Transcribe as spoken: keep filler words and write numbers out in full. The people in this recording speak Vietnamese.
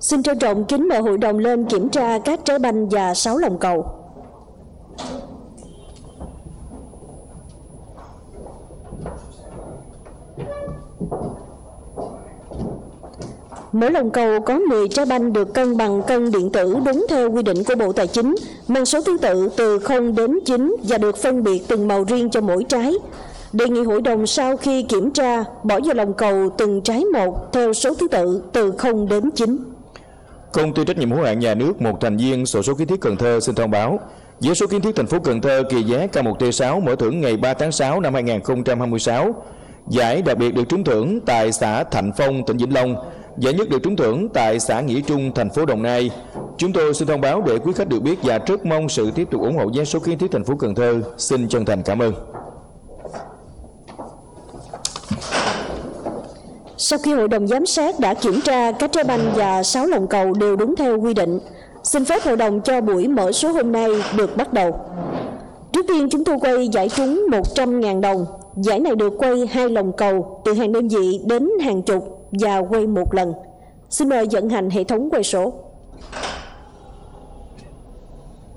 Xin trân trọng kính mời hội đồng lên kiểm tra các trái banh và sáu lồng cầu. Mỗi lồng cầu có mười trái banh được cân bằng cân điện tử đúng theo quy định của Bộ Tài chính, mang số thứ tự từ không đến chín và được phân biệt từng màu riêng cho mỗi trái. Đề nghị hội đồng sau khi kiểm tra bỏ vào lồng cầu từng trái một theo số thứ tự từ không đến chín. Công ty trách nhiệm hữu hạn nhà nước một thành viên xổ số kiến thiết Cần Thơ xin thông báo với số kiến thiết thành phố Cần Thơ kỳ giá K một T sáu mở thưởng ngày ba tháng sáu năm hai nghìn không trăm hai mươi sáu. Giải đặc biệt được trúng thưởng tại xã Thạnh Phong, tỉnh Vĩnh Long. Giải nhất được trúng thưởng tại xã Nghĩa Trung, thành phố Đồng Nai. Chúng tôi xin thông báo để quý khách được biết và rất mong sự tiếp tục ủng hộ với số kiến thiết thành phố Cần Thơ. Xin chân thành cảm ơn. Sau khi hội đồng giám sát đã kiểm tra các trái banh và sáu lồng cầu đều đúng theo quy định, xin phép hội đồng cho buổi mở số hôm nay được bắt đầu. Trước tiên chúng tôi quay giải trúng một trăm nghìn đồng. Giải này được quay hai lồng cầu từ hàng đơn vị đến hàng chục và quay một lần. Xin mời vận hành hệ thống quay số.